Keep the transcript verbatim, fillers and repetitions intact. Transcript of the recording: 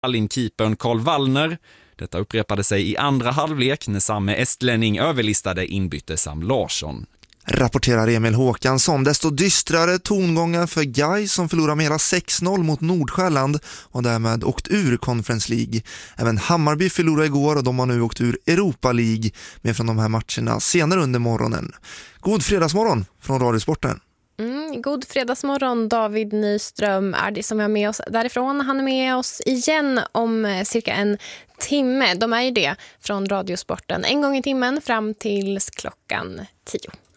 Tallinn-keepern Karl Wallner. Detta upprepade sig i andra halvlek när samme estlänning överlistade inbytte Sam Larsson. Rapporterar Emil Håkansson. Desto dystrare tongångar för Gais som förlorar med hela sex noll mot Nordsjälland och därmed åkt ur Conference League. Även Hammarby förlorade igår och de har nu åkt ur Europa League med från de här matcherna senare under morgonen. God fredagsmorgon från Radiosporten. Mm, god fredagsmorgon, David Nyström är det som är med oss därifrån. Han är med oss igen om cirka en timme. De är ju det från Radiosporten en gång i timmen fram till klockan tio.